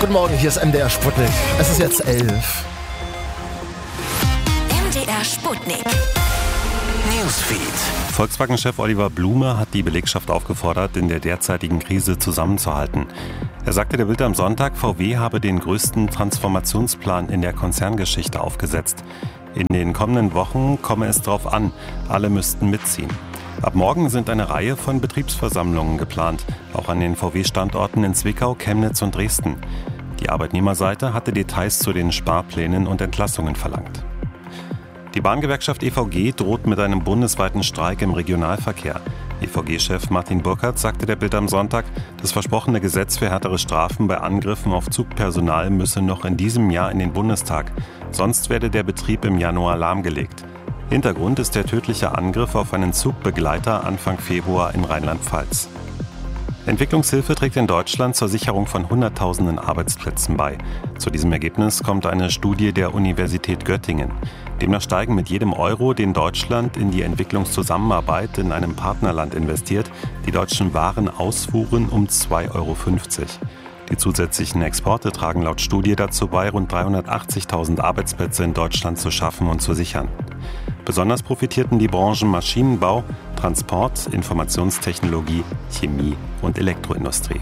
Guten Morgen, hier ist MDR Sputnik. Es ist jetzt 11. MDR Sputnik. Newsfeed. Volkswagen-Chef Oliver Blume hat die Belegschaft aufgefordert, in der derzeitigen Krise zusammenzuhalten. Er sagte der Bild am Sonntag, VW habe den größten Transformationsplan in der Konzerngeschichte aufgesetzt. In den kommenden Wochen komme es darauf an, alle müssten mitziehen. Ab morgen sind eine Reihe von Betriebsversammlungen geplant, auch an den VW-Standorten in Zwickau, Chemnitz und Dresden. Die Arbeitnehmerseite hatte Details zu den Sparplänen und Entlassungen verlangt. Die Bahngewerkschaft EVG droht mit einem bundesweiten Streik im Regionalverkehr. EVG-Chef Martin Burkhardt sagte der Bild am Sonntag, das versprochene Gesetz für härtere Strafen bei Angriffen auf Zugpersonal müsse noch in diesem Jahr in den Bundestag. Sonst werde der Betrieb im Januar lahmgelegt. Hintergrund ist der tödliche Angriff auf einen Zugbegleiter Anfang Februar in Rheinland-Pfalz. Entwicklungshilfe trägt in Deutschland zur Sicherung von Hunderttausenden Arbeitsplätzen bei. Zu diesem Ergebnis kommt eine Studie der Universität Göttingen. Demnach steigen mit jedem Euro, den Deutschland in die Entwicklungszusammenarbeit in einem Partnerland investiert, die deutschen Warenausfuhren um 2,50 Euro. Die zusätzlichen Exporte tragen laut Studie dazu bei, rund 380.000 Arbeitsplätze in Deutschland zu schaffen und zu sichern. Besonders profitierten die Branchen Maschinenbau, Transport, Informationstechnologie, Chemie und Elektroindustrie.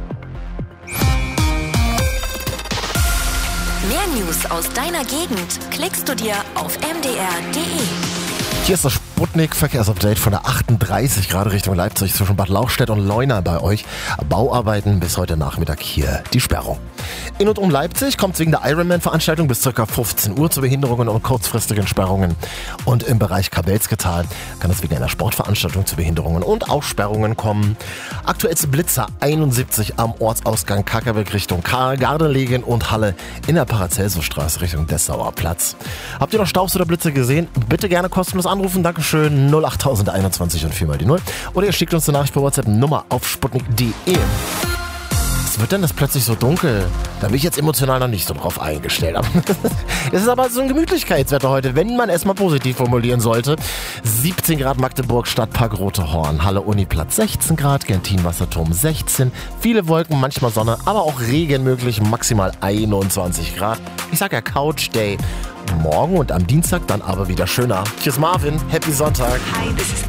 Mehr News aus deiner Gegend klickst du dir auf mdr.de. Hier ist das Sputnik-Verkehrsupdate von der 38 gerade Richtung Leipzig zwischen Bad Lauchstädt und Leuna bei euch. Bauarbeiten bis heute Nachmittag hier die Sperrung. In und um Leipzig kommt es wegen der Ironman-Veranstaltung bis ca. 15 Uhr zu Behinderungen und kurzfristigen Sperrungen. Und im Bereich Kabelsketal kann es wegen einer Sportveranstaltung zu Behinderungen und auch Sperrungen kommen. Aktuell ist Blitzer 71 am Ortsausgang Kackerbeck Richtung Gardelegen und Halle in der Paracelsusstraße Richtung Dessauer Platz. Habt ihr noch Staubs oder Blitze gesehen? Bitte gerne kostenlos anrufen. Dankeschön 08021 und 4 mal die 0. Oder ihr schickt uns eine Nachricht per WhatsApp Nummer auf sputnik.de. Was wird denn das plötzlich so dunkel? Da bin ich jetzt emotional noch nicht so drauf eingestellt. Es ist aber so ein Gemütlichkeitswetter heute, wenn man es mal positiv formulieren sollte. 17 Grad Magdeburg, Stadtpark Rote Horn, Halle Uniplatz 16 Grad, Gentin Wasserturm 16. Viele Wolken, manchmal Sonne, aber auch Regen möglich, maximal 21 Grad. Ich sag ja Couch Day. Morgen und am Dienstag dann aber wieder schöner. Tschüss Marvin, Happy Sonntag. Hi, this is